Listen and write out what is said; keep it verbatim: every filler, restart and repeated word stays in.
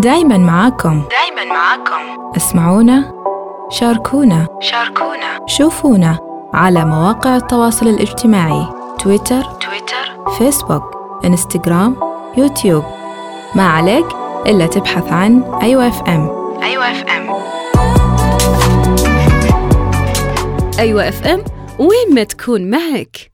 دايماً معاكم دايماً معاكم اسمعونا، شاركونا، شاركونا، شوفونا على مواقع التواصل الاجتماعي تويتر، تويتر، فيسبوك، انستغرام، يوتيوب. ما عليك إلا تبحث عن أيوة اف ام. أيوة اف ام. أيوة اف ام، وين ما تكون معك.